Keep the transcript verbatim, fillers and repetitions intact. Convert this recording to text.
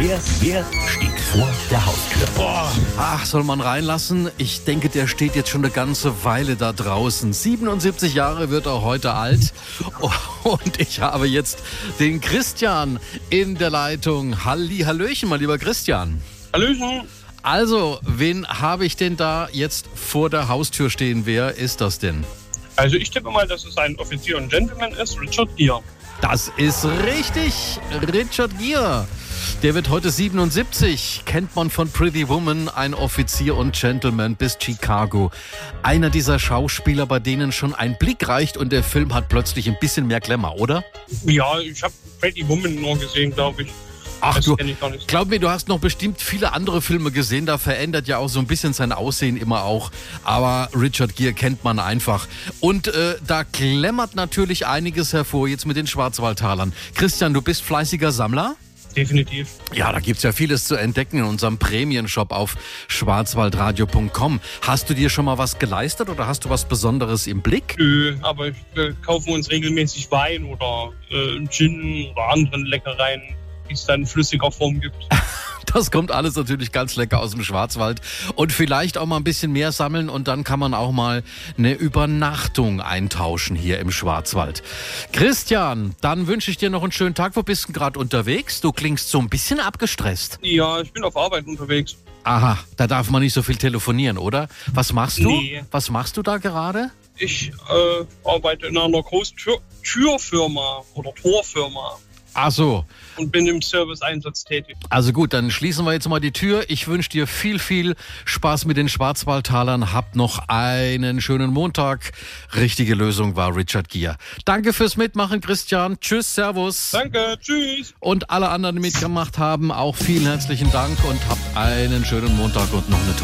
Wer, wer steht vor der Haustür? Boah, ach, soll man reinlassen? Ich denke, der steht jetzt schon eine ganze Weile da draußen. siebenundsiebzig Jahre wird er heute alt. Und ich habe jetzt den Christian in der Leitung. Halli, hallöchen, mein lieber Christian. Hallöchen. Also, wen habe ich denn da jetzt vor der Haustür stehen? Wer ist das denn? Also ich tippe mal, dass es ein Offizier und Gentleman ist, Richard Gere. Das ist richtig, Richard Gere. Der wird heute siebenundsiebzig, kennt man von Pretty Woman, ein Offizier und Gentleman bis Chicago. Einer dieser Schauspieler, bei denen schon ein Blick reicht und der Film hat plötzlich ein bisschen mehr Glamour, oder? Ja, ich habe Pretty Woman nur gesehen, glaube ich. Ach das du, kenn ich gar nicht. Glaub mir, du hast noch bestimmt viele andere Filme gesehen, da verändert ja auch so ein bisschen sein Aussehen immer auch. Aber Richard Gere kennt man einfach. Und äh, da glämmert natürlich einiges hervor jetzt mit den Schwarzwaldtalern. Christian, du bist fleißiger Sammler? Definitiv. Ja, da gibt's ja vieles zu entdecken in unserem Premium-Shop auf schwarzwaldradio punkt com. Hast du dir schon mal was geleistet oder hast du was Besonderes im Blick? Nö, aber wir kaufen uns regelmäßig Wein oder äh, Gin oder anderen Leckereien, die es dann in flüssiger Form gibt. Das kommt alles natürlich ganz lecker aus dem Schwarzwald. Und vielleicht auch mal ein bisschen mehr sammeln und dann kann man auch mal eine Übernachtung eintauschen hier im Schwarzwald. Christian, dann wünsche ich dir noch einen schönen Tag. Wo bist du gerade unterwegs? Du klingst so ein bisschen abgestresst. Ja, ich bin auf Arbeit unterwegs. Aha, da darf man nicht so viel telefonieren, oder? Was machst du? Nee. Was machst du da gerade? Ich äh, arbeite in einer großen Tür Türfirma oder Torfirma. Ach so. Und bin im Service-Einsatz tätig. Also gut, dann schließen wir jetzt mal die Tür. Ich wünsche dir viel, viel Spaß mit den Schwarzwaldtalern. Habt noch einen schönen Montag. Richtige Lösung war Richard Gere. Danke fürs Mitmachen, Christian. Tschüss, servus. Danke, tschüss. Und alle anderen, die mitgemacht haben, auch vielen herzlichen Dank und habt einen schönen Montag und noch eine tolle